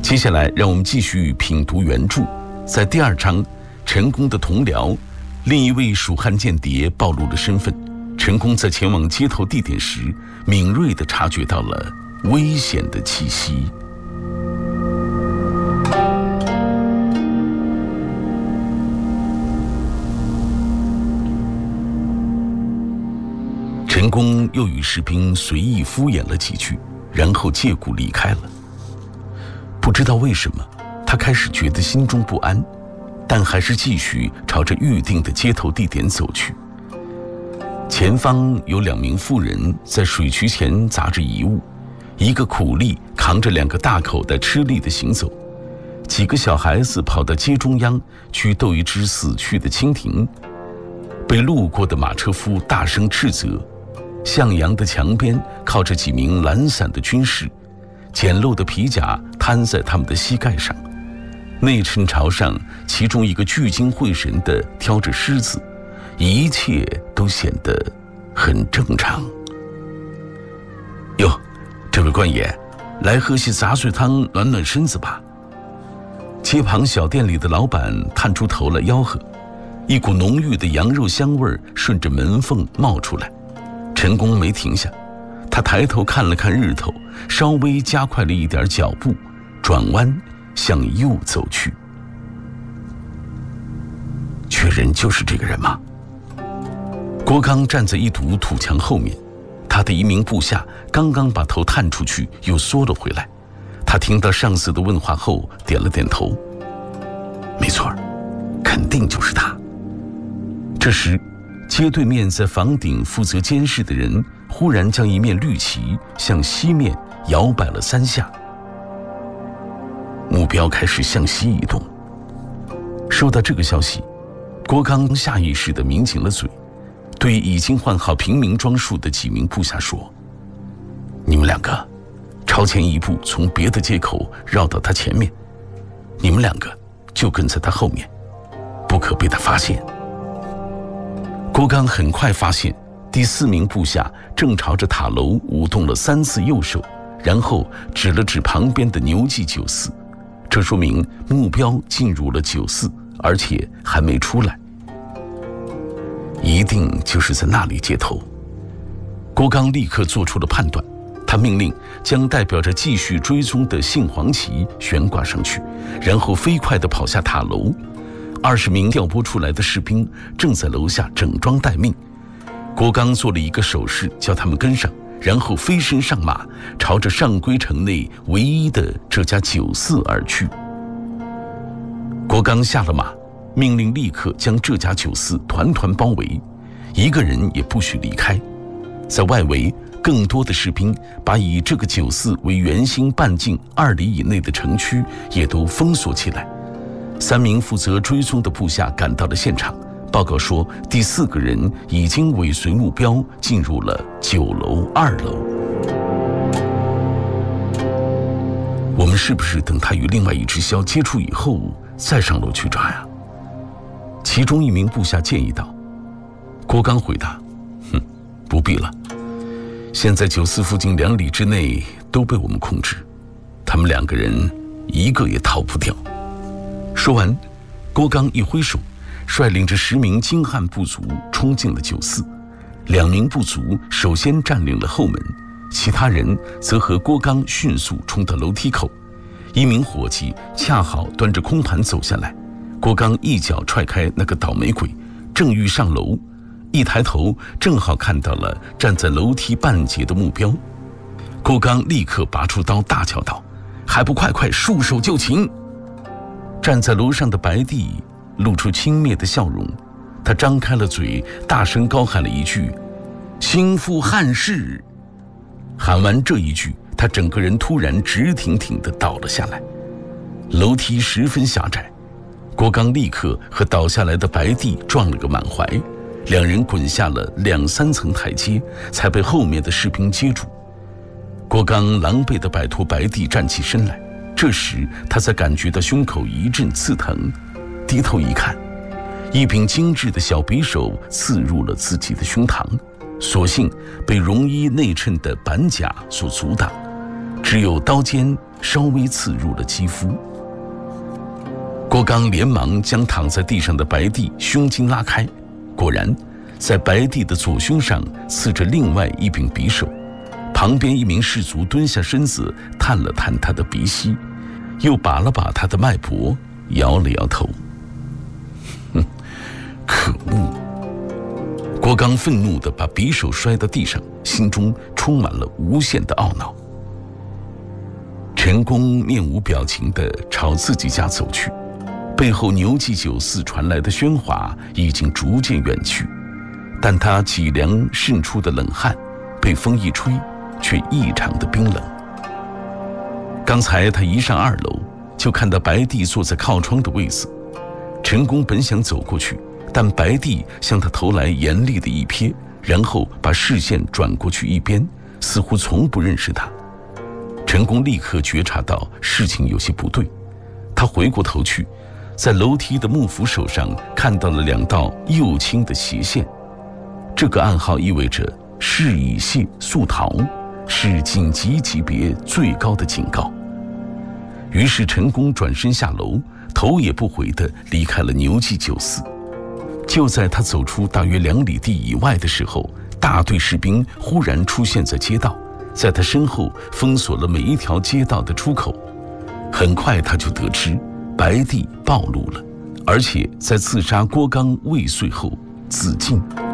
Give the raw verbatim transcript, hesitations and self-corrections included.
接下来让我们继续品读原著。在第二章，陈宫的同僚，另一位蜀汉间谍暴露了身份。陈宫在前往接头地点时，敏锐地察觉到了危险的气息。陈宫又与士兵随意敷衍了几句，然后借故离开了。不知道为什么，他开始觉得心中不安，但还是继续朝着预定的接头地点走去。前方有两名妇人在水渠前砸着遗物，一个苦力扛着两个大口袋吃力地行走，几个小孩子跑到街中央去逗一只死去的蜻蜓。被路过的马车夫大声斥责，向阳的墙边靠着几名懒散的军士，简陋的皮甲摊在他们的膝盖上，内衬朝上，其中一个聚精会神地挑着虱子，一切都显得很正常。哟，这位官爷，来喝些杂碎汤暖暖身子吧。街旁小店里的老板探出头来吆喝，一股浓郁的羊肉香味顺着门缝冒出来。陈宫没停下，他抬头看了看日头，稍微加快了一点脚步，转弯向右走去。确认就是这个人吗？郭刚站在一堵土墙后面，他的一名部下刚刚把头探出去，又缩了回来。他听到上司的问话后，点了点头。没错，肯定就是他。这时，街对面在房顶负责监视的人忽然将一面绿旗向西面摇摆了三下，目标开始向西移动。收到这个消息，郭刚下意识地抿紧了嘴，对已经换好平民装束的几名部下说：“你们两个朝前一步，从别的街口绕到他前面，你们两个就跟在他后面，不可被他发现。”郭刚很快发现第四名部下正朝着塔楼舞动了三次右手，然后指了指旁边的牛记九四，这说明目标进入了九四，而且还没出来，一定就是在那里接头。郭刚立刻做出了判断，他命令将代表着继续追踪的杏黄旗悬挂上去，然后飞快地跑下塔楼。二十名调拨出来的士兵正在楼下整装待命。郭刚做了一个手势，叫他们跟上，然后飞身上马，朝着上归城内唯一的这家酒肆而去。郭刚下了马，命令立刻将这家酒肆团团包围，一个人也不许离开。在外围，更多的士兵把以这个酒肆为圆心半径二里以内的城区也都封锁起来。三名负责追踪的部下赶到了现场，报告说第四个人已经尾随目标进入了九楼二楼。我们是不是等他与另外一只枭接触以后再上楼去抓呀？其中一名部下建议道。郭刚回答：哼，不必了，现在酒肆附近两里之内都被我们控制，他们两个人一个也逃不掉。说完，郭刚一挥手，率领着十名精悍部族冲进了酒肆。两名部族首先占领了后门，其他人则和郭刚迅速冲到楼梯口。一名伙计恰好端着空盘走下来，郭刚一脚踹开那个倒霉鬼，正欲上楼，一抬头正好看到了站在楼梯半截的目标。郭刚立刻拔出刀，大叫道：“还不快快束手就擒！”站在楼上的白帝露出轻蔑的笑容，他张开了嘴，大声高喊了一句：“兴复汉室！”喊完这一句，他整个人突然直挺挺地倒了下来。楼梯十分狭窄，郭刚立刻和倒下来的白帝撞了个满怀，两人滚下了两三层台阶，才被后面的士兵接住。郭刚狼狈地摆脱白帝，站起身来。这时他才感觉到胸口一阵刺疼，低头一看，一柄精致的小匕首刺入了自己的胸膛，所幸被绒衣内衬的板甲所阻挡。 只有刀尖稍微刺入了肌肤。郭刚连忙将躺在地上的白帝胸襟拉开，果然在白帝的左胸上刺着另外一柄匕首。旁边一名士卒蹲下身子，探了探他的鼻息，又把了把他的脉搏，摇了摇头。哼，可恶！郭刚愤怒地把匕首摔到地上，心中充满了无限的懊恼。陈宫面无表情地朝自己家走去，背后牛记酒肆传来的喧哗已经逐渐远去，但他脊梁渗出的冷汗，被风一吹，却异常的冰冷。刚才他一上二楼，就看到白帝坐在靠窗的位子。陈宫本想走过去，但白帝向他投来严厉的一瞥，然后把视线转过去一边，似乎从不认识他。陈宫立刻觉察到事情有些不对，他回过头去，在楼梯的幕扶手上看到了两道又青的斜线，这个暗号意味着事已泄速逃，是紧急级别最高的警告。于是陈宫转身下楼，头也不回地离开了牛记酒肆。就在他走出大约两里地以外的时候，大队士兵忽然出现在街道，在他身后封锁了每一条街道的出口。很快他就得知白帝暴露了，而且在刺杀郭刚未遂后自尽。